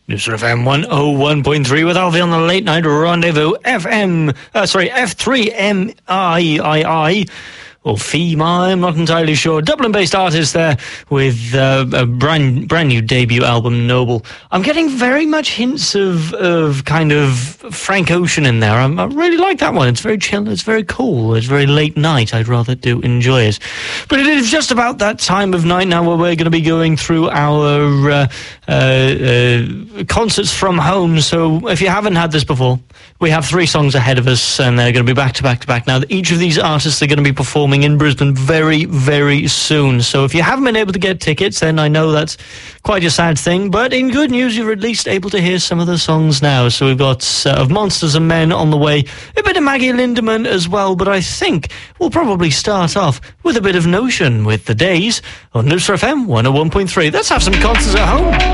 Newsra FM 101.3 with Alfie on the Late Night Rendezvous F3MIII. Or FEMA, I'm not entirely sure. Dublin-based artist there with a brand new debut album, Noble. I'm getting very much hints of kind of Frank Ocean in there. I really like that one. It's very chill, it's very cool, it's very late night. I'd rather do enjoy it. But it is just about that time of night now where we're going to be going through our concerts from home. So if you haven't had this before, we have 3 songs ahead of us, and they're going to be back to back to back. Now, each of these artists are going to be performing in Brisbane very, very soon. So if you haven't been able to get tickets, then I know that's quite a sad thing. But in good news, you're at least able to hear some of the songs now. So we've got Of Monsters and Men on the way, a bit of Maggie Lindemann as well. But I think we'll probably start off with a bit of Notion with The Days on Newsra FM 101.3. Let's have some concerts at home.